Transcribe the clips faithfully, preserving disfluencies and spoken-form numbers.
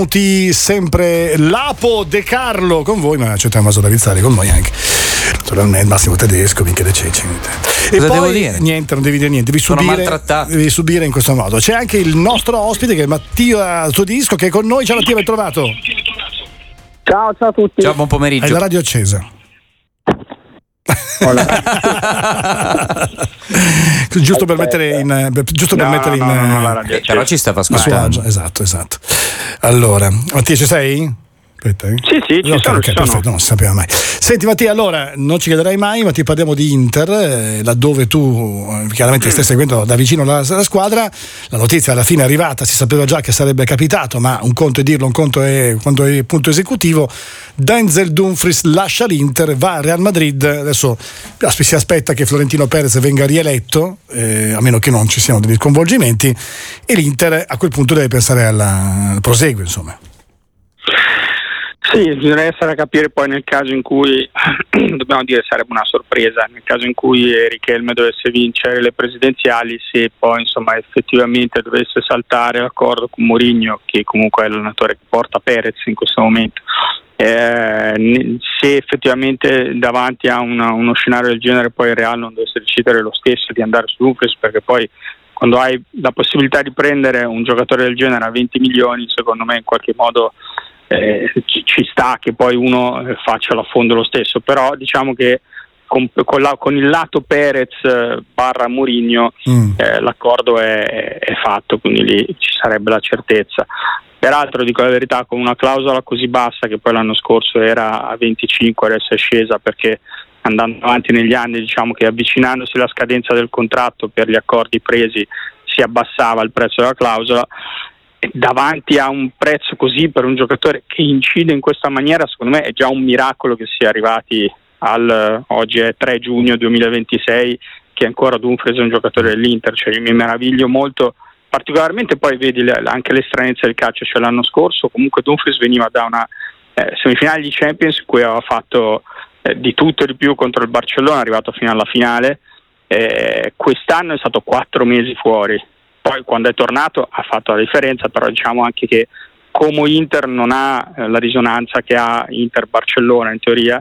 benvenuti sempre Lapo De Carlo con voi, ma c'è Tommaso Davizzari con noi anche, naturalmente Massimo Tedesco, Michele Ceci. E Cosa poi devo dire? niente, non devi dire niente, devi Sono subire, maltrattato. devi subire in questo modo. C'è anche il nostro ospite che è Mattia Todisco, che è con noi. Ciao Mattia, ben trovato. Ciao, ciao a tutti. Ciao, buon pomeriggio. Hai la radio accesa. giusto per mettere in giusto per No, mettere no, in no, no, la radio Eh, però ci stava a suo ascoltando. agio. Esatto, esatto. Allora, Mattia, ci sei? Aspetta, eh? Sì, sì, ci Ok, sono, ok, ci sono. perfetto, non si sapeva mai. Senti Mattia, allora non ci chiederai mai, ma ti parliamo di Inter, eh, laddove tu eh, chiaramente stai seguendo da vicino la, la squadra. La notizia alla fine è arrivata, si sapeva già che sarebbe capitato, ma un conto è dirlo, un conto è quando è punto esecutivo. Denzel Dumfries lascia l'Inter, va al Real Madrid. Adesso si aspetta che Florentino Perez venga rieletto, eh, a meno che non ci siano degli sconvolgimenti, e l'Inter a quel punto deve pensare alla, al proseguo, insomma. Sì, bisogna essere a capire poi nel caso in cui, dobbiamo dire sarebbe una sorpresa, nel caso in cui Richelme dovesse vincere le presidenziali, se poi insomma effettivamente dovesse saltare l'accordo con Mourinho, che comunque è l'allenatore che porta Perez in questo momento, eh, se effettivamente davanti a una, uno scenario del genere poi il Real non dovesse decidere lo stesso di andare su Dumfries, perché poi quando hai la possibilità di prendere un giocatore del genere a venti milioni, secondo me in qualche modo Eh, ci, ci sta che poi uno eh, faccia l'affondo lo stesso, però diciamo che con, con, la, con il lato Perez eh, barra Mourinho mm. eh, l'accordo è, è fatto, quindi lì ci sarebbe la certezza. Peraltro dico la verità, con una clausola così bassa che poi l'anno scorso era a venticinque, adesso è scesa perché andando avanti negli anni, diciamo che avvicinandosi alla scadenza del contratto per gli accordi presi si abbassava il prezzo della clausola. Davanti a un prezzo così per un giocatore che incide in questa maniera, secondo me è già un miracolo che sia arrivati al oggi è tre giugno duemilaventisei che ancora Dumfries è un giocatore dell'Inter. Cioè io mi meraviglio molto, particolarmente poi vedi le, anche le stranezze del calcio. Cioè l'anno scorso comunque Dumfries veniva da una eh, semifinale di Champions in cui aveva fatto eh, di tutto e di più contro il Barcellona, è arrivato fino alla finale. Eh, quest'anno è stato quattro mesi fuori. Poi quando è tornato ha fatto la differenza, però diciamo anche che Como Inter non ha eh, la risonanza che ha Inter-Barcellona in teoria,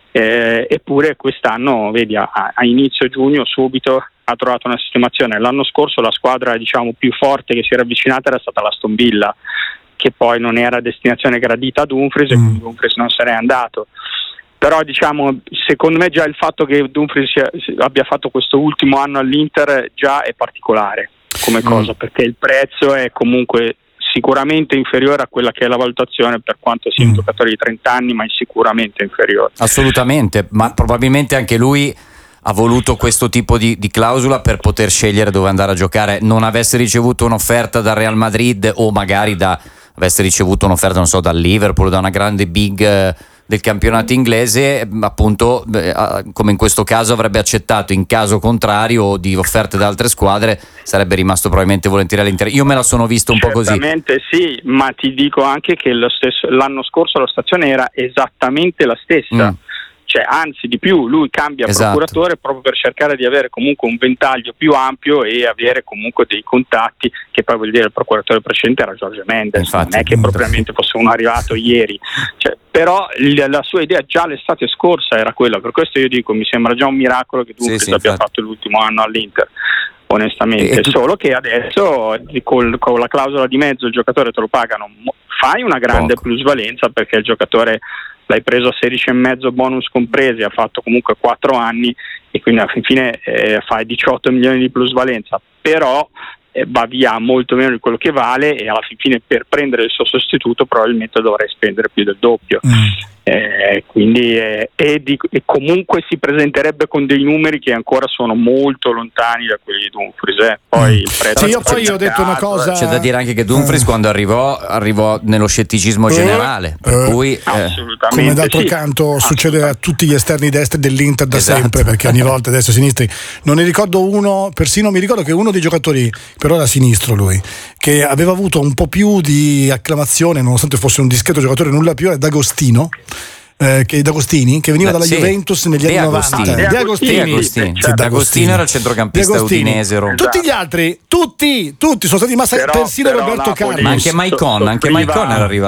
eh, eppure quest'anno vedi a, a inizio giugno subito ha trovato una sistemazione. L'anno scorso la squadra diciamo più forte che si era avvicinata era stata l'Aston Villa, che poi non era destinazione gradita a Dumfries mm. e quindi Dumfries non se n'è andato. Però diciamo secondo me già il fatto che Dumfries abbia fatto questo ultimo anno all'Inter già è particolare come cosa, perché il prezzo è comunque sicuramente inferiore a quella che è la valutazione, per quanto sia un giocatore di trenta anni, ma è sicuramente inferiore. Assolutamente, ma probabilmente anche lui ha voluto questo tipo di, di clausola per poter scegliere dove andare a giocare. Non avesse ricevuto un'offerta dal Real Madrid o magari da avesse ricevuto un'offerta, non so, dal Liverpool, da una grande big eh, del campionato inglese, appunto eh, come in questo caso avrebbe accettato. In caso contrario di offerte da altre squadre sarebbe rimasto probabilmente volentieri all'Inter. Io me la sono visto un po' così. Certamente sì, ma ti dico anche che lo stesso, l'anno scorso la situazione era esattamente la stessa. Mm. Cioè, anzi di più, lui cambia esatto. procuratore proprio per cercare di avere comunque un ventaglio più ampio e avere comunque dei contatti, che poi vuol dire il procuratore precedente era Jorge Mendes. Infatti, non è che propriamente fosse uno arrivato ieri, cioè, però la sua idea già l'estate scorsa era quella. Per questo io dico, mi sembra già un miracolo che Dumfries sì, sì, abbia fatto l'ultimo anno all'Inter, onestamente. E tu... solo che adesso con, con la clausola di mezzo il giocatore te lo pagano, fai una grande Poco. plusvalenza, perché il giocatore l'hai preso a sedici e mezzo bonus compresi, ha fatto comunque quattro anni e quindi alla fine eh, fai diciotto milioni di plusvalenza, però eh, va via molto meno di quello che vale e alla fine per prendere il suo sostituto probabilmente dovrai spendere più del doppio. Mm. Eh, quindi eh, e, di, e comunque si presenterebbe con dei numeri che ancora sono molto lontani da quelli di Dumfries. Eh. Poi il prezzo sì, io poi ho detto una cosa. C'è da dire anche che Dumfries eh. quando arrivò arrivò nello scetticismo eh. generale, per eh. cui eh. come d'altro sì. canto succede a tutti gli esterni destri dell'Inter da esatto. sempre, perché ogni volta destra e sinistri. Non ne ricordo uno, persino mi ricordo che uno dei giocatori, però era sinistro lui, che aveva avuto un po' più di acclamazione nonostante fosse un discreto giocatore, nulla più, è D'Agostino. Eh, che D'Agostini, che veniva Beh, dalla sì. Juventus negli De anni Agostini. novanta. De Agostini, De Agostini. Sì, D'Agostino era il centrocampista udinese. Esatto. Tutti gli altri, tutti, tutti sono stati massacrati, persino però Roberto Carlos. Ma anche Maicon, anche Maicon era arrivato.